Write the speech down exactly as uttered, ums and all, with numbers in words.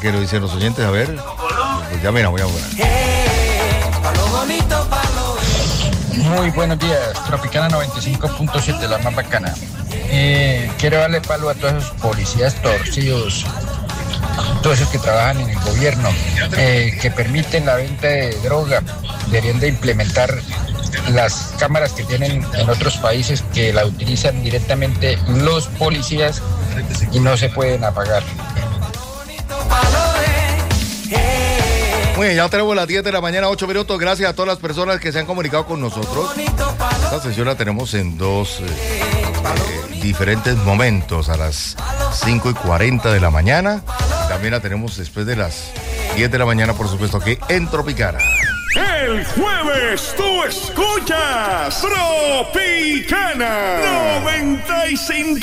qué lo dicen los oyentes, a ver. Pues ya mira, voy a poner. Muy buenos días, Tropicana noventa y cinco punto siete, la más bacana. Eh, quiero darle palo a todos esos policías torcidos, todos esos que trabajan en el gobierno, eh, que permiten la venta de droga. Deberían de implementar las cámaras que tienen en otros países, que la utilizan directamente los policías y no se pueden apagar. Muy bien, ya tenemos las diez de la mañana, ocho minutos. Gracias a todas las personas que se han comunicado con nosotros. Esta sesión la tenemos en dos eh, eh, diferentes momentos, a las cinco y cuarenta de la mañana. Y también la tenemos después de las diez de la mañana, por supuesto, aquí en Tropicana. El jueves tú escuchas Tropicana noventa y cinco.